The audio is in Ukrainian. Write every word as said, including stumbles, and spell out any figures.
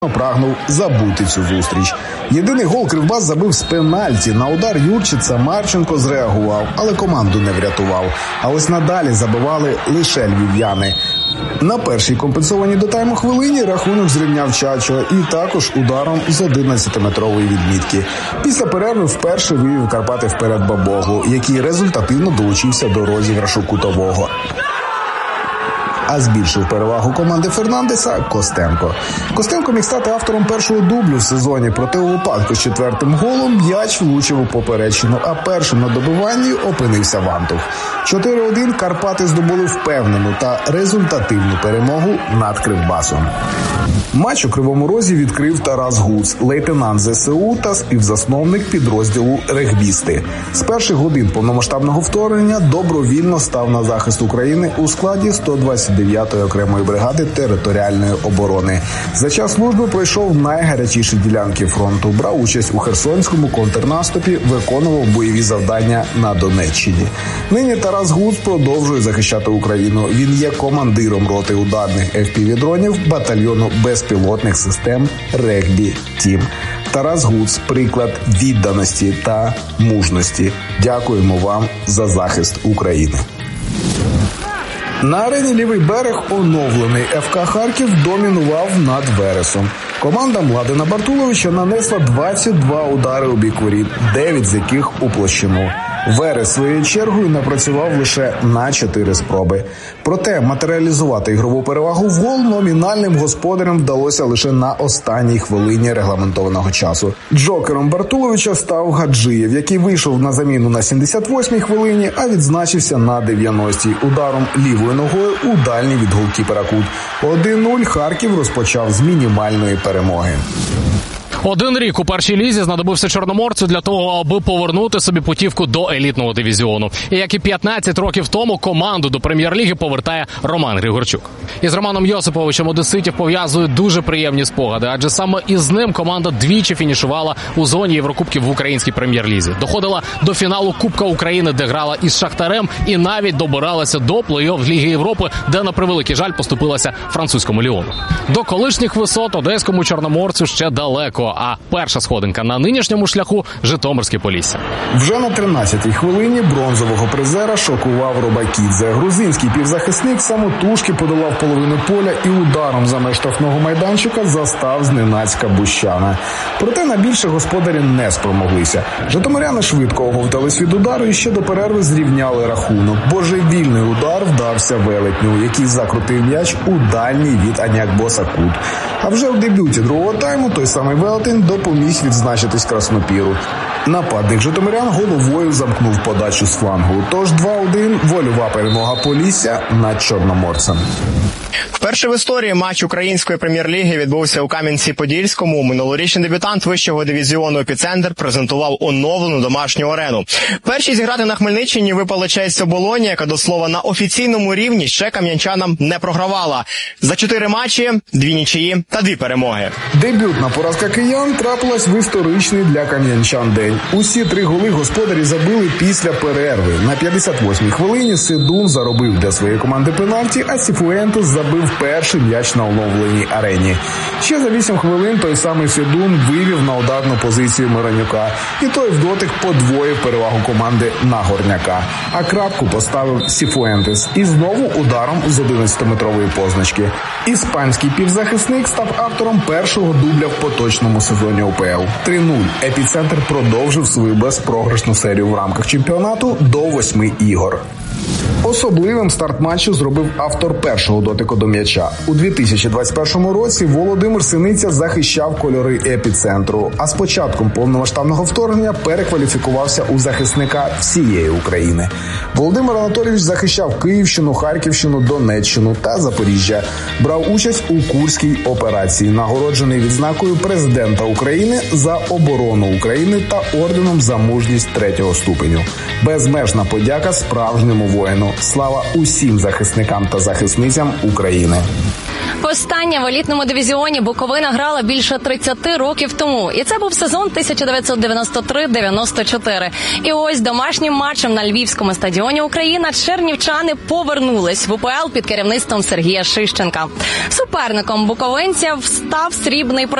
прагнув забути цю зустріч. Єдиний гол Кривбас забив з пенальті. На удар Юрчица Марченко зреагував, але команду не врятував. А ось надалі забивали лише львів'яни. На першій компенсованій до тайму хвилині рахунок зрівняв Чачо і також ударом з одинадцятиметрової відмітки. Після перерви вперше вивів Карпати вперед Бабогу, який результативно долучився до розіграшу кутового. А збільшив перевагу команди Фернандеса Костенко. Костенко міг стати автором першого дублю в сезоні, проте у випадку з четвертим голом м'яч влучив у поперечину, а першим на добиванні опинився Вантух. чотири один Карпати здобули впевнену та результативну перемогу над Кривбасом. Матч у Кривому Розі відкрив Тарас Гуц, лейтенант зе се у та співзасновник підрозділу «Регбісти». З перших годин повномасштабного вторгнення добровільно став на захист України у складі сто двадцять дев'ятої окремої бригади територіальної оборони. За час служби пройшов найгарячіші ділянки фронту, брав участь у Херсонському контрнаступі, виконував бойові завдання на Донеччині. Нині Тарас Гуц продовжує захищати Україну. Він є командиром роти ударних еф пі ві-дронів батальйону безпілотних систем «Регбі-Тім». Тарас Гуц – приклад відданості та мужності. Дякуємо вам за захист України. На арені «Лівий берег» оновлений еф ка «Харків» домінував над «Вересом». Команда Младена Бартуловича нанесла двадцять два удари у бік воріт, дев'ять з яких у площину. «Верес» своєю чергою напрацював лише на чотири спроби. Проте матеріалізувати ігрову перевагу в гол номінальним господарям вдалося лише на останній хвилині регламентованого часу. Джокером Бартуловича став Гаджиєв, який вийшов на заміну на сімдесят восьмій хвилині, а відзначився на дев'яностій ударом лівою ногою у дальній від голкіпера кут. один нуль Харків розпочав з мінімальної перемоги. Один рік у першій лізі знадобився чорноморцю для того, аби повернути собі путівку до елітного дивізіону. І як і п'ятнадцять років тому, команду до прем'єр-ліги повертає Роман Григорчук. Із Романом Йосиповичем одеситів пов'язують дуже приємні спогади, адже саме із ним команда двічі фінішувала у зоні Єврокубків в українській прем'єр-лізі. Доходила до фіналу Кубка України, де грала із Шахтарем, і навіть добиралася до плей-офф Ліги Європи, де, на превеликий жаль, поступилася французькому Ліону. До колишніх висот одеському чорноморцю ще далеко. А перша сходинка на нинішньому шляху – Житомирське Полісся. Вже на тринадцятій хвилині бронзового призера шокував Робакідзе. Грузинський півзахисник самотужки подолав половину поля і ударом за меж штрафного майданчика застав зненацька Бущана. Проте на більше господарі не спромоглися. Житомиряни швидко оговтались від удару і ще до перерви зрівняли рахунок. Божевільний удар вдався Велетню, який закрутив м'яч у дальній від Аніакбоса кут. А вже в дебюті другого тайму той самий Велетень допоміг відзначитись Краснопіру. Нападник житомирян головою замкнув подачу з флангу. Тож два один вольова перемога Полісся над чорноморцем. Вперше в історії матч української прем'єр-ліги відбувся у Кам'янці-Подільському. Минулорічний дебютант вищого дивізіону «Епіцентр» презентував оновлену домашню арену. Перші зіграти на Хмельниччині випала честь Оболоні, яка, до слова, на офіційному рівні ще кам'янчанам не програвала. За чотири матчі, дві нічиї та дві перемоги. Дебютна поразка киян трапилась в історичний для кам'янчан день. Усі три голи господарі забили після перерви. На п'ятдесят восьмій хвилині Седун заробив для своєї команди пенальті, а Сіфуентес забив перший м'яч на оновленій арені. Ще за вісім хвилин той самий Седун вивів на ударну позицію Миронюка. І той в дотик подвоїв перевагу команди на Горняка. А крапку поставив Сіфуентес. І знову ударом з одинадцятиметрової позначки. Іспанський півзахисник став автором першого дубля в поточному сезоні у пе ел. три нуль. «Епіцентр» продовжив свою безпрограшну серію в рамках чемпіонату до восьми ігор. Особливим старт матчу зробив автор першого дотику до м'яча. У дві тисячі двадцять першому році Володимир Синиця захищав кольори «Епіцентру», а з початком повномасштабного вторгнення перекваліфікувався у захисника всієї України. Володимир Анатолійович захищав Київщину, Харківщину, Донеччину та Запоріжжя. Брав участь у Курській операції, нагороджений відзнакою президента України за оборону України та орденом за мужність третього ступеню. Безмежна подяка справжньому воїну. Слава усім захисникам та захисницям України. Востаннє в елітному дивізіоні Буковина грала більше тридцять років тому. І це був сезон тисяча дев'ятсот дев'яносто три дев'яносто чотири. І ось домашнім матчем на Львівському стадіоні «Україна» чернівчани повернулись в УПЛ під керівництвом Сергія Шищенка. Суперником буковинців став срібний